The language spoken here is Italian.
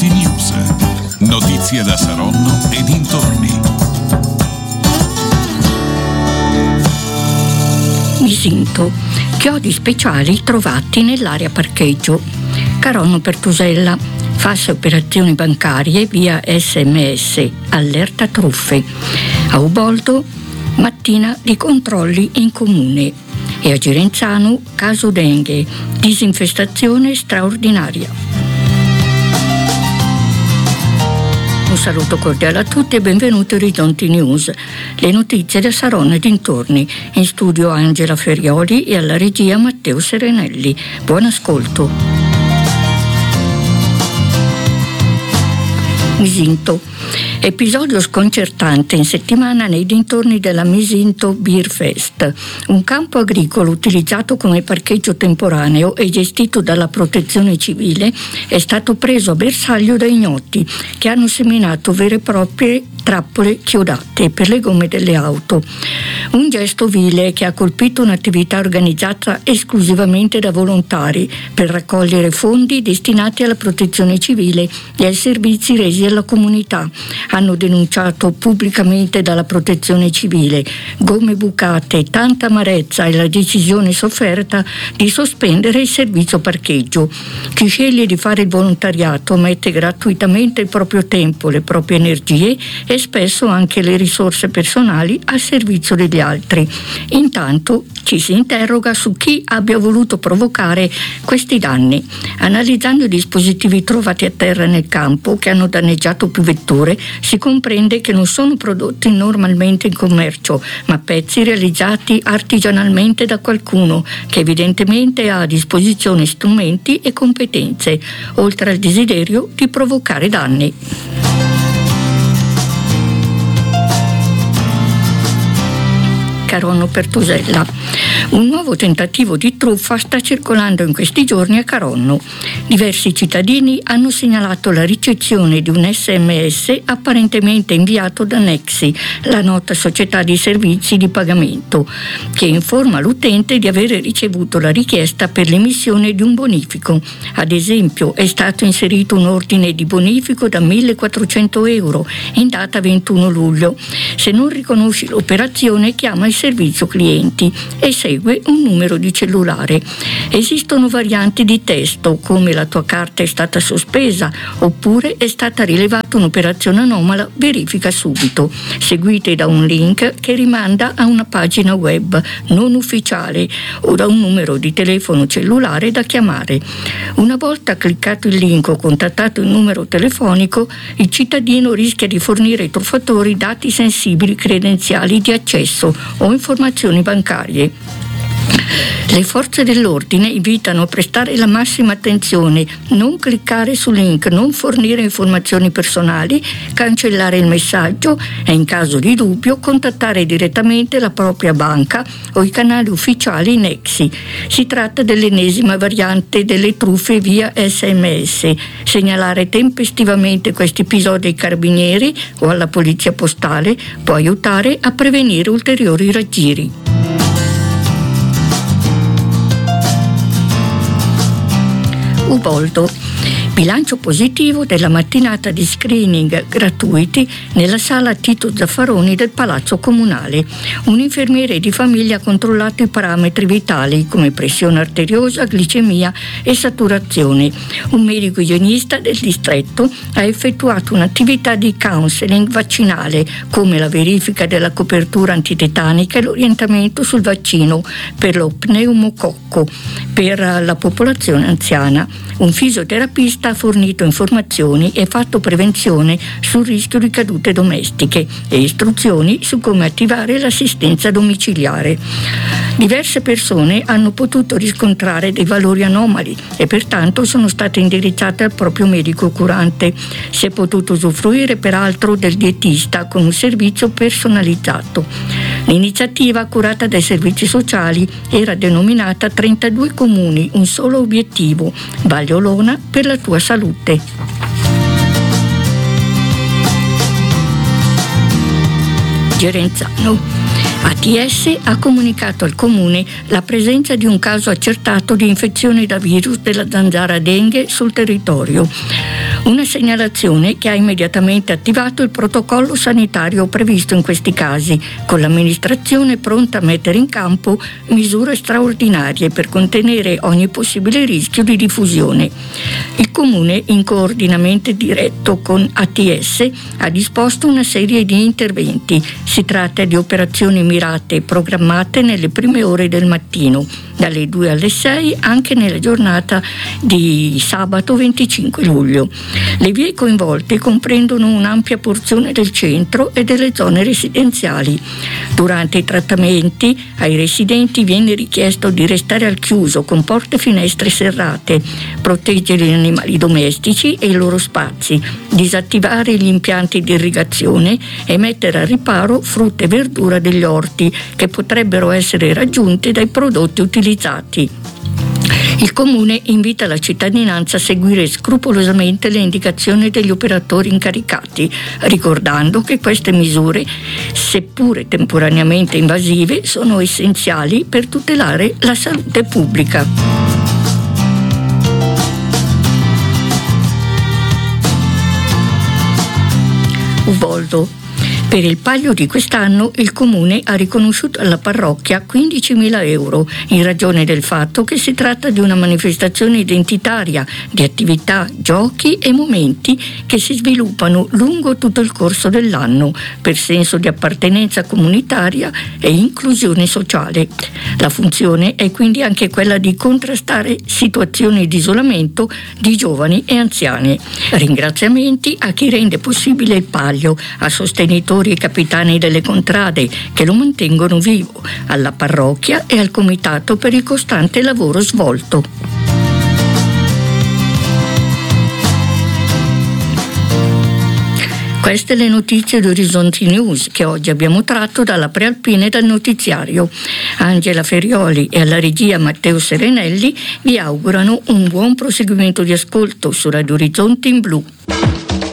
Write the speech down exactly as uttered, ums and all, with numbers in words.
Orizzonti News. Notizie da Saronno e dintorni. Misinto. Chiodi speciali trovati nell'area parcheggio. Caronno Pertusella. False operazioni bancarie via S M S. Allerta truffe. A Uboldo. Mattina di controlli in comune. E a Girenzano, caso dengue, disinfestazione straordinaria. Un saluto cordiale a tutti e benvenuti a Orizzonti News. Le notizie da Saronno e dintorni. In studio Angela Ferioli e alla regia Matteo Serenelli. Buon ascolto. Misinto. Episodio sconcertante in settimana nei dintorni della Misinto Beer Fest. Un campo agricolo utilizzato come parcheggio temporaneo e gestito dalla Protezione Civile è stato preso a bersaglio da ignoti che hanno seminato vere e proprie trappole chiodate per le gomme delle auto. Un gesto vile che ha colpito un'attività organizzata esclusivamente da volontari per raccogliere fondi destinati alla Protezione Civile e ai servizi resi alla comunità. Hanno denunciato pubblicamente dalla Protezione Civile gomme bucate, tanta amarezza e la decisione sofferta di sospendere il servizio parcheggio. Chi sceglie di fare il volontariato mette gratuitamente il proprio tempo, le proprie energie e spesso anche le risorse personali al servizio degli altri. Intanto ci si interroga su chi abbia voluto provocare questi danni. Analizzando i dispositivi trovati a terra nel campo che hanno danneggiato più vetture, si comprende che non sono prodotti normalmente in commercio, ma pezzi realizzati artigianalmente da qualcuno che evidentemente ha a disposizione strumenti e competenze, oltre al desiderio di provocare danni. Caronno Pertusella. Un nuovo tentativo di truffa sta circolando in questi giorni a Caronno. Diversi cittadini hanno segnalato la ricezione di un S M S apparentemente inviato da Nexi, la nota società di servizi di pagamento, che informa l'utente di avere ricevuto la richiesta per l'emissione di un bonifico. Ad esempio, è stato inserito un ordine di bonifico da millequattrocento euro in data ventuno luglio. Se non riconosci l'operazione, chiama il servizio clienti e segue un numero di cellulare. Esistono varianti di testo come la tua carta è stata sospesa oppure è stata rilevata un'operazione anomala, verifica subito, seguite da un link che rimanda a una pagina web non ufficiale o da un numero di telefono cellulare da chiamare. Una volta cliccato il link o contattato il numero telefonico, il cittadino rischia di fornire ai truffatori dati sensibili, credenziali di accesso o informazioni bancarie. Le forze dell'ordine invitano a prestare la massima attenzione, non cliccare su link, non fornire informazioni personali, cancellare il messaggio e in caso di dubbio contattare direttamente la propria banca o i canali ufficiali Nexi. Si tratta dell'ennesima variante delle truffe via S M S. Segnalare tempestivamente questi episodi ai carabinieri o alla polizia postale può aiutare a prevenire ulteriori raggiri. Uboldo. Bilancio positivo della mattinata di screening gratuiti nella sala Tito Zaffaroni del Palazzo Comunale. Un infermiere di famiglia ha controllato i parametri vitali come pressione arteriosa, glicemia e saturazione. Un medico igienista del distretto ha effettuato un'attività di counseling vaccinale come la verifica della copertura antitetanica e l'orientamento sul vaccino per lo pneumococco per la popolazione anziana. Un fisioterapista ha fornito informazioni e fatto prevenzione sul rischio di cadute domestiche e istruzioni su come attivare l'assistenza domiciliare. Diverse persone hanno potuto riscontrare dei valori anomali e pertanto sono state indirizzate al proprio medico curante. Si è potuto usufruire peraltro del dietista con un servizio personalizzato. L'iniziativa, curata dai servizi sociali, era denominata trentadue comuni, un solo obiettivo: Valle Olona per la tua salute. Girenzano. A T S ha comunicato al Comune la presenza di un caso accertato di infezione da virus della zanzara dengue sul territorio. Una segnalazione che ha immediatamente attivato il protocollo sanitario previsto in questi casi, con l'amministrazione pronta a mettere in campo misure straordinarie per contenere ogni possibile rischio di diffusione. Il Comune, in coordinamento diretto con A T S, ha disposto una serie di interventi. Si tratta di operazioni mirate e programmate nelle prime ore del mattino, dalle due alle sei, anche nella giornata di sabato venticinque luglio. Le vie coinvolte comprendono un'ampia porzione del centro e delle zone residenziali. Durante i trattamenti ai residenti viene richiesto di restare al chiuso con porte e finestre serrate, proteggere gli animali domestici e i loro spazi, disattivare gli impianti di irrigazione e mettere a riparo frutta e verdura degli orti che potrebbero essere raggiunti dai prodotti utilizzati. Il Comune invita la cittadinanza a seguire scrupolosamente le indicazioni degli operatori incaricati, ricordando che queste misure, seppure temporaneamente invasive, sono essenziali per tutelare la salute pubblica. Uboldo. Per il Palio di quest'anno il Comune ha riconosciuto alla parrocchia quindicimila euro in ragione del fatto che si tratta di una manifestazione identitaria di attività, giochi e momenti che si sviluppano lungo tutto il corso dell'anno per senso di appartenenza comunitaria e inclusione sociale. La funzione è quindi anche quella di contrastare situazioni di isolamento di giovani e anziani. Ringraziamenti a chi rende possibile il Palio, a sostenitori e capitani delle contrade che lo mantengono vivo, alla parrocchia e al comitato per il costante lavoro svolto. Queste le notizie di Orizzonti News che oggi abbiamo tratto dalla Prealpina e dal notiziario. Angela Ferioli e alla regia Matteo Serenelli vi augurano un buon proseguimento di ascolto su Radio Orizzonti in Blu.